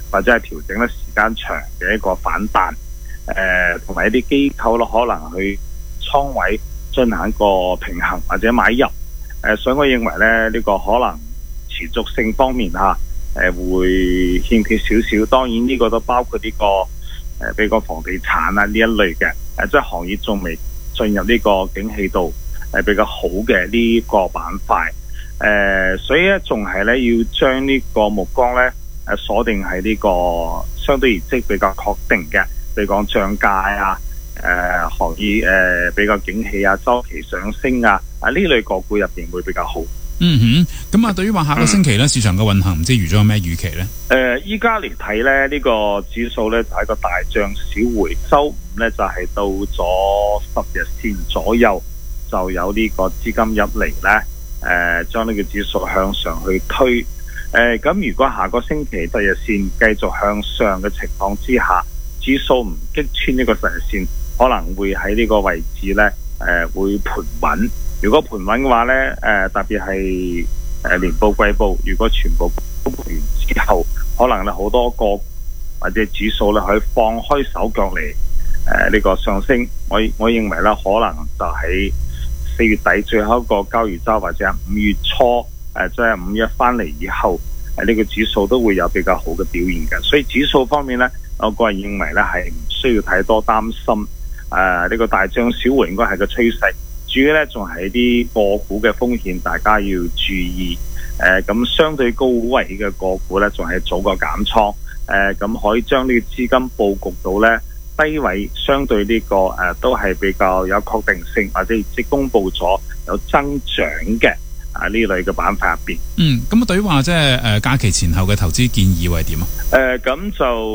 或者係調整得時間長嘅一個反彈，同埋一啲機構咯可能去倉位進行一個平衡或者買入，所以我認為咧呢個可能持續性方面會欠缺少少。當然呢個都包括呢個比較房地產啊呢一類嘅即係行業仲未進入呢個景氣度比較好嘅呢個板塊，所以咧仲係咧要將呢個目光咧鎖定係呢個相對業績比較確定嘅，譬如講漲價啊，行業比較景氣啊，周期上升啊呢類個股入邊會比較好。 咁啊，對於話下個星期咧市場嘅運行，唔知預咗有咩預期咧？ 依家嚟睇咧，呢個指數咧就係一個大漲小回，周五咧就係到咗10日線左右，就有呢個資金入嚟咧，將呢個指數向上去推。咁如果下個星期10日線繼續向上嘅情況之下，指數唔擊穿呢個10日線，可能會喺呢個位置咧，會盤穩。如果盤穩嘅話咧，特別係年報季報，如果全部公布完之後，可能咧好多個或者指數咧可以放開手腳嚟呢個上升。我認為咧可能就喺4月底最後一個交易周，或者係5月初即係5月翻嚟以後，呢個指數都會有比較好嘅表現嘅。所以指數方面咧，我個人認為咧係唔需要太多擔心。呢個大漲小回應該係個趨勢。主要咧仲係啲個股嘅風險，大家要注意。咁相對高位嘅個股咧，仲係早個減倉。咁可以將呢個資金佈局到咧低位，相對呢個都係比較有確定性，或者即公佈咗有增長嘅呢類嘅板塊入邊。 咁對於話即係假期前後嘅投資建議會係點啊？ 咁就